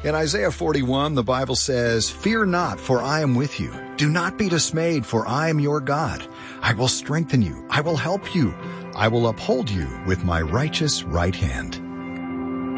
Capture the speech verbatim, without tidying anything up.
In Isaiah forty-one, the Bible says, "Fear not, for I am with you. Do not be dismayed, for I am your God. I will strengthen you. I will help you. I will uphold you with my righteous right hand."